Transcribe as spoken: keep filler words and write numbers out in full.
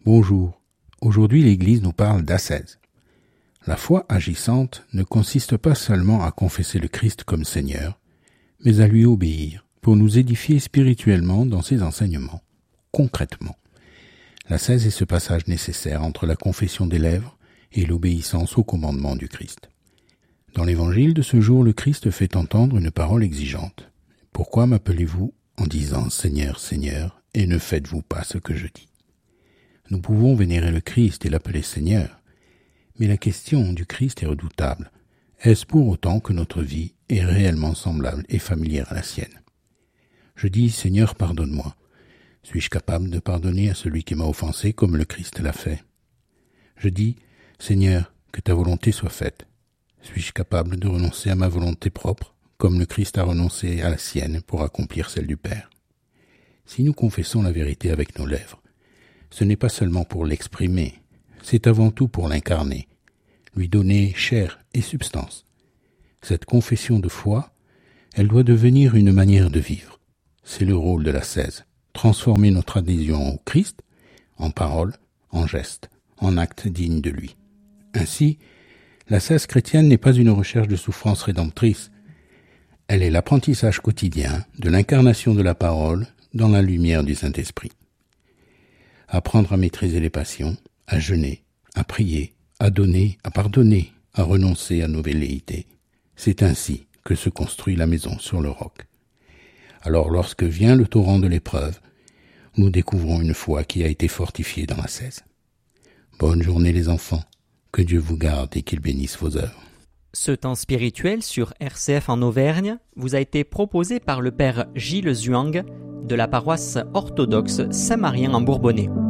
Bonjour. Aujourd'hui, l'Église nous parle d'ascèse. La foi agissante ne consiste pas seulement à confesser le Christ comme Seigneur, mais à lui obéir pour nous édifier spirituellement dans ses enseignements, concrètement. L'ascèse est ce passage nécessaire entre la confession des lèvres et l'obéissance au commandement du Christ. Dans l'évangile de ce jour, le Christ fait entendre une parole exigeante. « Pourquoi m'appelez-vous en disant « Seigneur, Seigneur » et ne faites-vous pas ce que je dis ?» Nous pouvons vénérer le Christ et l'appeler Seigneur, mais la question du Christ est redoutable. Est-ce pour autant que notre vie est réellement semblable et familière à la sienne? Je dis « Seigneur, pardonne-moi ». Suis-je capable de pardonner à celui qui m'a offensé comme le Christ l'a fait? Je dis « Seigneur, que ta volonté soit faite ». Suis-je capable de renoncer à ma volonté propre, comme le Christ a renoncé à la sienne pour accomplir celle du Père? Si nous confessons la vérité avec nos lèvres, ce n'est pas seulement pour l'exprimer, c'est avant tout pour l'incarner, lui donner chair et substance. Cette confession de foi, elle doit devenir une manière de vivre. C'est le rôle de l'ascèse, transformer notre adhésion au Christ en parole, en geste, en acte digne de lui. Ainsi, l'ascèse chrétienne n'est pas une recherche de souffrance rédemptrice, elle est l'apprentissage quotidien de l'incarnation de la parole dans la lumière du Saint-Esprit. Apprendre à maîtriser les passions, à jeûner, à prier, à donner, à pardonner, à renoncer à nos velléités. C'est ainsi que se construit la maison sur le roc. Alors lorsque vient le torrent de l'épreuve, nous découvrons une foi qui a été fortifiée dans l'ascèse. Bonne journée les enfants, que Dieu vous garde et qu'il bénisse vos œuvres. Ce temps spirituel sur R C F en Auvergne vous a été proposé par le père Gilles Zhuang de la paroisse orthodoxe Saint-Marien en Bourbonnais.